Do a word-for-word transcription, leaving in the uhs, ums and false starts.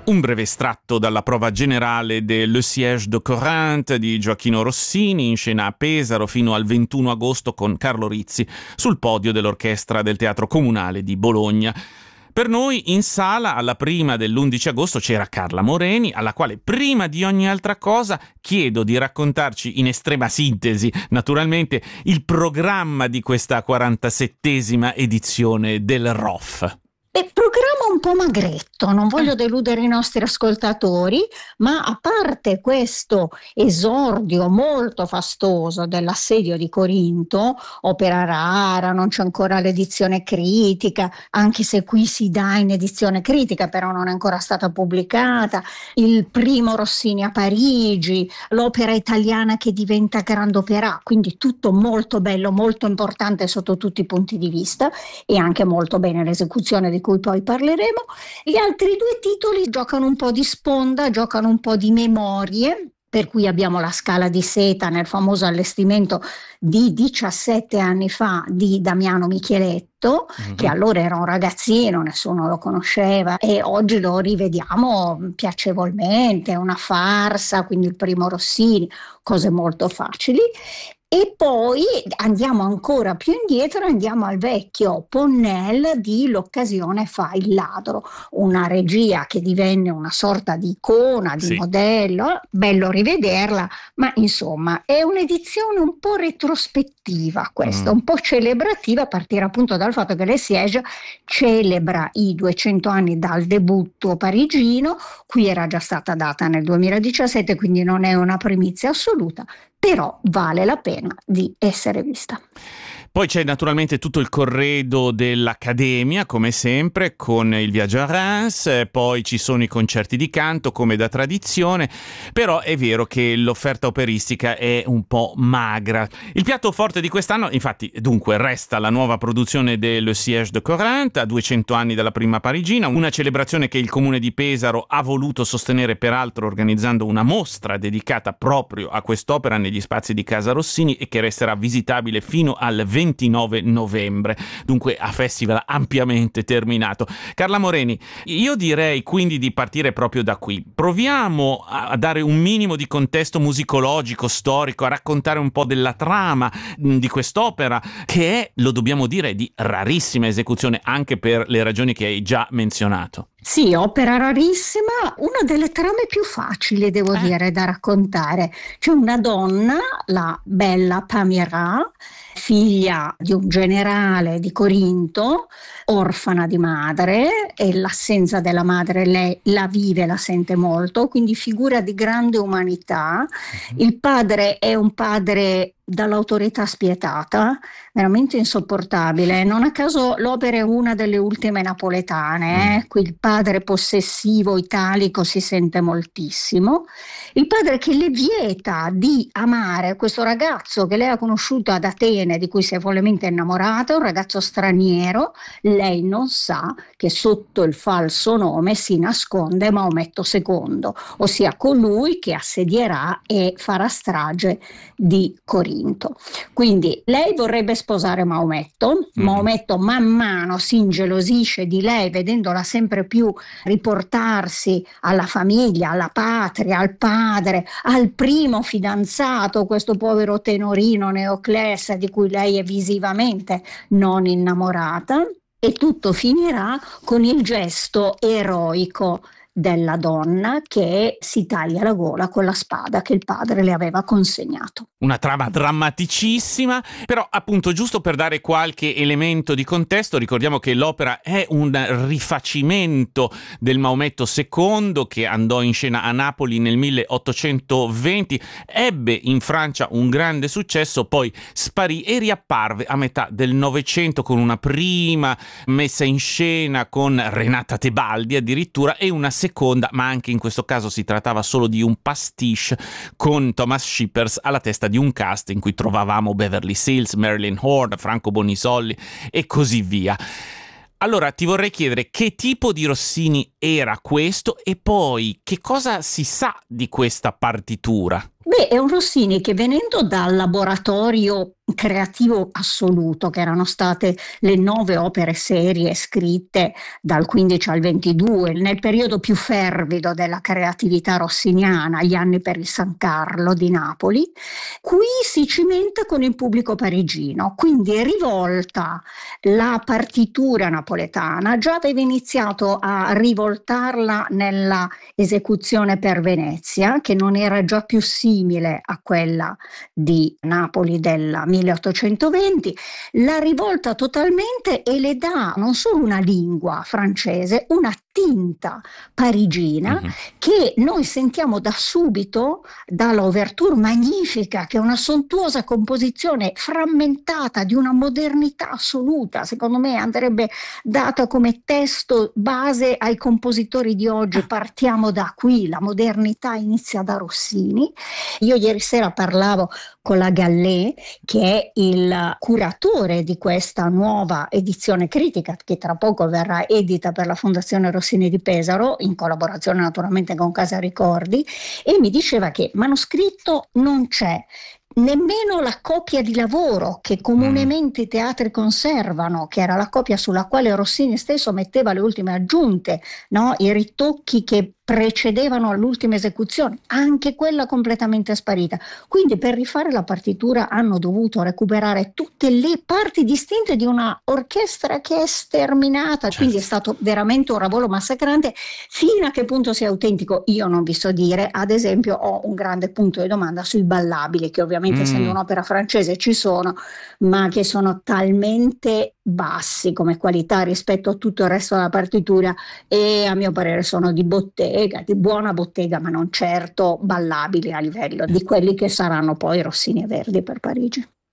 Un breve estratto dalla prova generale de Le Siège de Corinthe di Gioachino Rossini, in scena a Pesaro fino al ventuno agosto con Carlo Rizzi sul podio dell'orchestra del Teatro Comunale di Bologna. Per noi in sala alla prima dell'undici agosto c'era Carla Moreni, alla quale prima di ogni altra cosa chiedo di raccontarci in estrema sintesi, naturalmente, il programma di questa quarantasettesima edizione del R O F. E programma un po' magretto, non voglio deludere i nostri ascoltatori, ma a parte questo esordio molto fastoso dell'assedio di Corinto, opera rara, non c'è ancora l'edizione critica, anche se qui si dà in edizione critica, però non è ancora stata pubblicata, il primo Rossini a Parigi, l'opera italiana che diventa grande opera, quindi tutto molto bello, molto importante sotto tutti i punti di vista, e anche molto bene l'esecuzione di cui poi parleremo. Gli altri due titoli giocano un po' di sponda, giocano un po' di memorie, per cui abbiamo La Scala di Seta nel famoso allestimento di diciassette anni fa di Damiano Micheletto, mm-hmm. che allora era un ragazzino, nessuno lo conosceva, e oggi lo rivediamo piacevolmente, è una farsa, quindi il primo Rossini, cose molto facili. E poi andiamo ancora più indietro, andiamo al vecchio Ponnell di L'occasione fa il ladro, una regia che divenne una sorta di icona, di sì. modello, bello rivederla, ma insomma è un'edizione un po' retrospettiva questa, mm. un po' celebrativa, a partire appunto dal fatto che Le Siège celebra i duecento anni dal debutto parigino, qui era già stata data nel duemiladiciassette, quindi non è una primizia assoluta, però vale la pena di essere vista. Poi c'è naturalmente tutto il corredo dell'Accademia, come sempre, con il viaggio a Reims, poi ci sono i concerti di canto, come da tradizione, però è vero che l'offerta operistica è un po' magra. Il piatto forte di quest'anno, infatti, dunque, resta la nuova produzione de Le Siège de Corinthe, a duecento anni dalla prima parigina, una celebrazione che il Comune di Pesaro ha voluto sostenere, peraltro organizzando una mostra dedicata proprio a quest'opera negli spazi di Casa Rossini e che resterà visitabile fino al ventinove novembre, dunque a festival ampiamente terminato. Carla Moreni, io direi quindi di partire proprio da qui. Proviamo a dare un minimo di contesto musicologico, storico, a raccontare un po' della trama di quest'opera, che è, lo dobbiamo dire, di rarissima esecuzione, anche per le ragioni che hai già menzionato. Sì, opera rarissima, una delle trame più facili, devo eh. dire, da raccontare. C'è una donna, la bella Pamira, figlia di un generale di Corinto, orfana di madre, e l'assenza della madre lei la vive, la sente molto, quindi figura di grande umanità. Il padre è un padre dall'autorità spietata, veramente insopportabile. Non a caso l'opera è una delle ultime napoletane, eh? Qui il padre possessivo italico si sente moltissimo. Il padre che le vieta di amare questo ragazzo che lei ha conosciuto ad Atene, di cui si è follemente innamorata, un ragazzo straniero. Lei non sa che sotto il falso nome si nasconde Maometto secondo, ossia colui che assedierà e farà strage di Corinto. Quindi lei vorrebbe sposare Maometto, mm. Maometto man mano si ingelosisce di lei, vedendola sempre più riportarsi alla famiglia, alla patria, al padre, al primo fidanzato, questo povero tenorino Neoclès di cui lei è visivamente non innamorata, e tutto finirà con il gesto eroico della donna che si taglia la gola con la spada che il padre le aveva consegnato. Una trama drammaticissima, però appunto giusto per dare qualche elemento di contesto, ricordiamo che l'opera è un rifacimento del Maometto secondo che andò in scena a Napoli nel milleottocentoventi, ebbe in Francia un grande successo, poi sparì e riapparve a metà del Novecento con una prima messa in scena con Renata Tebaldi addirittura e una seconda, ma anche in questo caso si trattava solo di un pastiche con Thomas Shippers alla testa di un cast in cui trovavamo Beverly Sills, Marilyn Horne, Franco Bonisoli e così via. Allora ti vorrei chiedere che tipo di Rossini era questo e poi che cosa si sa di questa partitura? Beh, è un Rossini che venendo dal laboratorio creativo assoluto, che erano state le nove opere serie scritte dal quindici al ventidue, nel periodo più fervido della creatività rossiniana, gli anni per il San Carlo di Napoli. Qui si cimenta con il pubblico parigino, quindi rivolta la partitura napoletana, già aveva iniziato a rivoltarla nella esecuzione per Venezia, che non era già più simile a quella di Napoli della milleottocentoventi, la rivolta totalmente e le dà non solo una lingua francese, una tinta parigina Mhm. che noi sentiamo da subito dalla ouverture magnifica, che è una sontuosa composizione frammentata di una modernità assoluta. Secondo me andrebbe data come testo base ai compositori di oggi. Partiamo da qui, la modernità inizia da Rossini. Io ieri sera parlavo con la Gallè, che è il curatore di questa nuova edizione critica, che tra poco verrà edita per la Fondazione Rossini di Pesaro, in collaborazione naturalmente con Casa Ricordi, e mi diceva che manoscritto non c'è, nemmeno la copia di lavoro che comunemente i teatri conservano, che era la copia sulla quale Rossini stesso metteva le ultime aggiunte, no? I ritocchi che precedevano all'ultima esecuzione, anche quella completamente sparita. Quindi per rifare la partitura hanno dovuto recuperare tutte le parti distinte di una orchestra che è sterminata, Certo. quindi è stato veramente un lavoro massacrante. Fino a che punto sia autentico io non vi so dire. Ad esempio ho un grande punto di domanda sui ballabili, che ovviamente Mm. essendo un'opera francese ci sono, ma che sono talmente bassi come qualità rispetto a tutto il resto della partitura, e a mio parere sono di bottega, di buona bottega, ma non certo ballabili a livello di quelli che saranno poi Rossini e Verdi per Parigi.